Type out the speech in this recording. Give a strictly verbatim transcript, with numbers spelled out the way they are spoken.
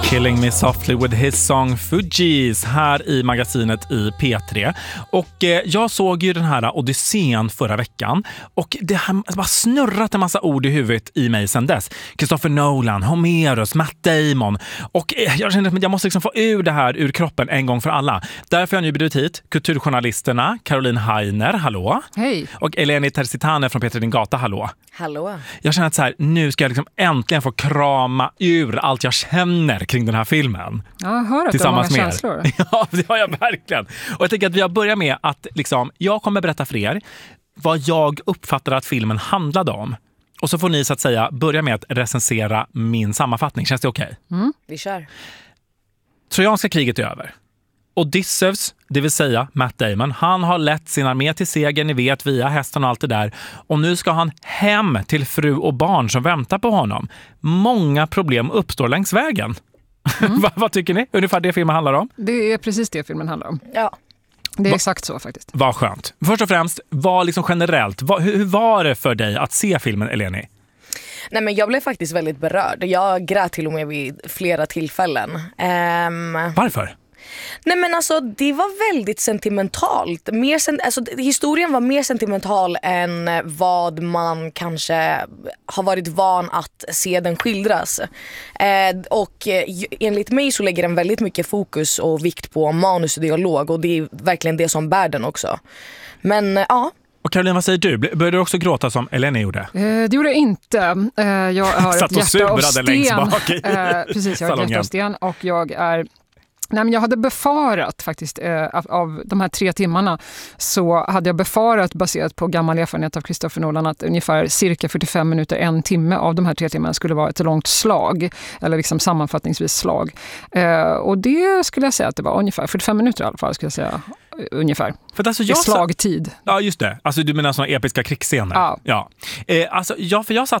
Killing Me Softly with his song Fugees här i magasinet i P tre. Och eh, jag såg ju den här Odysseen förra veckan och det har bara snurrat en massa ord i huvudet i mig sedan dess. Christopher Nolan, Homeros, Matt Damon och eh, jag kände att jag måste liksom få ur det här ur kroppen en gång för alla. Därför har jag nu bjudit hit kulturjournalisterna Caroline Heiner, hallå. Hej. Och Eleni Tersitane från Peter din gata, hallå. Hallå. Jag känner att så här, nu ska jag liksom äntligen få krama ur allt jag känner kring den här filmen. Ja, jag hör att tillsammans du har många med känslor. Ja, det har jag verkligen. Och jag tänker att vi börjar med att liksom, jag kommer berätta för er vad jag uppfattar att filmen handlade om. Och så får ni så att säga börja med att recensera min sammanfattning. Känns det okej? Okay? Mm. Vi kör. Trojanska kriget är över. Odysseus, det vill säga Matt Damon, han har lett sin armé till seger, ni vet, via hästen och allt det där. Och nu ska han hem till fru och barn som väntar på honom. Många problem uppstår längs vägen. Mm. vad, vad tycker ni? Ungefär det filmen handlar om? Det är precis det filmen handlar om. Ja. Det är Va- exakt så faktiskt. Vad skönt. Först och främst, vad liksom generellt, vad, hur, hur var det för dig att se filmen, Eleni? Nej, men jag blev faktiskt väldigt berörd. Jag grät till och med vid flera tillfällen. Um... Varför? Nej, men alltså det var väldigt sentimentalt. Mer sen, alltså, historien var mer sentimental än vad man kanske har varit van att se den skildras. Eh, och eh, enligt mig så lägger den väldigt mycket fokus och vikt på manus och dialog. Och det är verkligen det som bär den också. Men eh, ja. Och Caroline, vad säger du? Började du också gråta som Eleni gjorde? Eh, det gjorde jag inte. Eh, jag har Satt ett hjärta av sten. längst bak i eh, precis, jag har ett hjärta av sten och jag är... Nej, men jag hade befarat faktiskt eh, av, av de här tre timmarna så hade jag befarat baserat på gammal erfarenhet av Christopher Nolan att ungefär cirka fyrtiofem minuter, en timme av de här tre timmarna skulle vara ett långt slag eller liksom sammanfattningsvis slag. Eh, och det skulle jag säga att det var ungefär fyrtiofem minuter i alla fall skulle jag säga. Ungefär. För alltså jag I slagtid. Ja, just det. Alltså du menar såna episka krigsscener. Ja. ja. Eh, alltså, jag, för jag satt